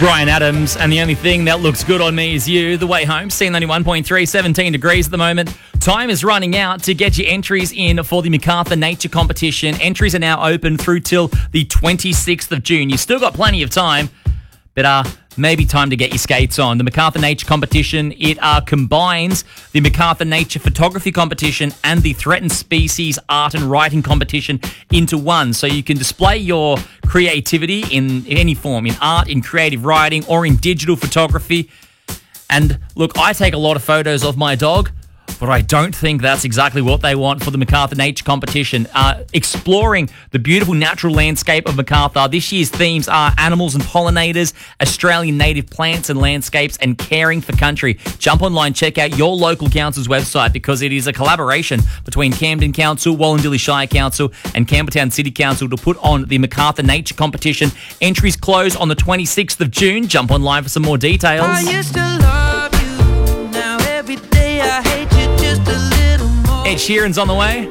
Bryan Adams, and the only thing that looks good on me is you. The way home, C91.3, 17 degrees at the moment. Time is running out to get your entries in for the MacArthur Nature Competition. Entries are now open through till the 26th of June. You've still got plenty of time, but maybe time to get your skates on. The MacArthur Nature Competition, it combines the MacArthur Nature Photography Competition and the Threatened Species Art and Writing Competition into one. So you can display your creativity in any form, in art, in creative writing, or in digital photography. And look, I take a lot of photos of my dog, but I don't think that's exactly what they want for the MacArthur Nature Competition. Exploring the beautiful natural landscape of MacArthur. This year's themes are animals and pollinators, Australian native plants and landscapes, and caring for country. Jump online, check out your local council's website, because it is a collaboration between Camden Council, Wallandilly Shire Council, and Campbelltown City Council to put on the MacArthur Nature Competition. Entries close on the 26th of June. Jump online for some more details. I used to love you, now every day I hate you. Ed Sheeran's on the way.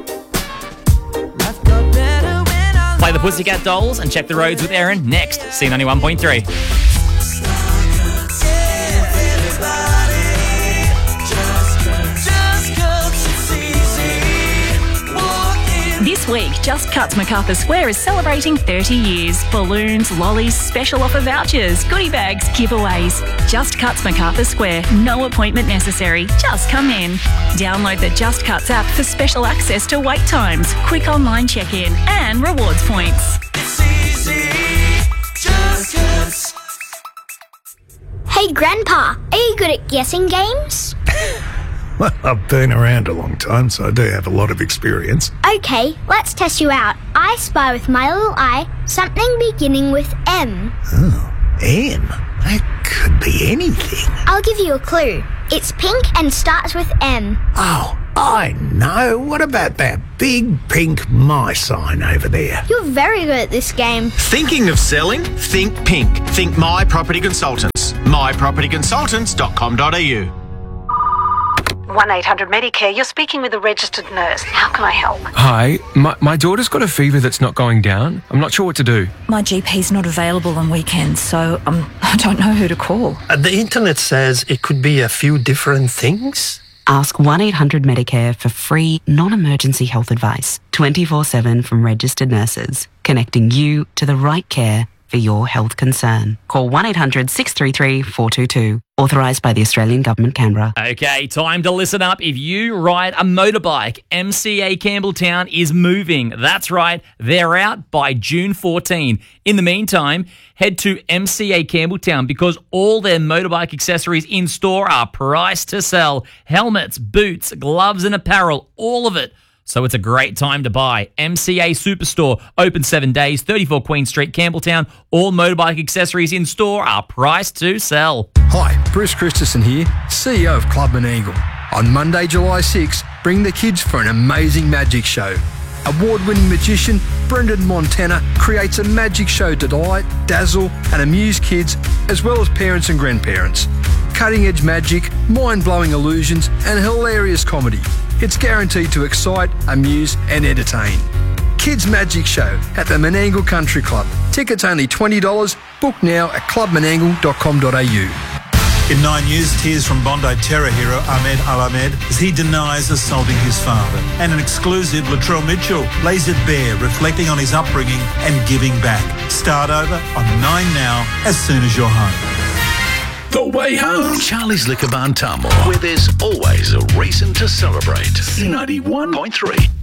Play the Pussycat Dolls and check the roads with Aaron next. C91.3. This week, Just Cuts MacArthur Square is celebrating 30 years. Balloons, lollies, special offer vouchers, goodie bags, giveaways. Just Cuts MacArthur Square. No appointment necessary. Just come in. Download the Just Cuts app for special access to wait times, quick online check-in, and rewards points. It's easy, Just Cuts. Hey, Grandpa, are you good at guessing games? Well, I've been around a long time, so I do have a lot of experience. Okay, let's test you out. I spy with my little eye something beginning with M. Oh, M? That could be anything. I'll give you a clue. It's pink and starts with M. Oh, I know. What about that big pink my sign over there? You're very good at this game. Thinking of selling? Think pink. Think My Property Consultants. mypropertyconsultants.com.au. 1-800-Medicare, you're speaking with a registered nurse. How can I help? Hi, my daughter's got a fever that's not going down. I'm not sure what to do. My GP's not available on weekends, so I don't know who to call. The internet says it could be a few different things. Ask 1-800-Medicare for free, non-emergency health advice, 24/7 from registered nurses, connecting you to the right care for your health concern. Call 1-800-633-422. Authorised by the Australian Government, Canberra. Okay, time to listen up. If you ride a motorbike, MCA Campbelltown is moving. That's right, they're out by June 14. In the meantime, head to MCA Campbelltown, because all their motorbike accessories in store are priced to sell. Helmets, boots, gloves and apparel, all of it. So it's a great time to buy. MCA Superstore, open 7 days, 34 Queen Street, Campbelltown. All motorbike accessories in store are priced to sell. Hi, Bruce Christensen here, CEO of Club Menangle. On Monday, July 6, bring the kids for an amazing magic show. Award-winning magician Brendan Montana creates a magic show to delight, dazzle and amuse kids, as well as parents and grandparents. Cutting-edge magic, mind-blowing illusions and hilarious comedy. It's guaranteed to excite, amuse and entertain. Kids Magic Show at the Menangle Country Club. Tickets only $20. Book now at clubmenangle.com.au. In 9 News, tears from Bondi terror hero Ahmed Al-Ahmed as he denies assaulting his father. And an exclusive, Latrell Mitchell lays it bare, reflecting on his upbringing and giving back. Start over on 9 Now, as soon as you're home. The Way Home. Charlie's Liquor Barn Tamworth, where there's always a reason to celebrate. 91.3.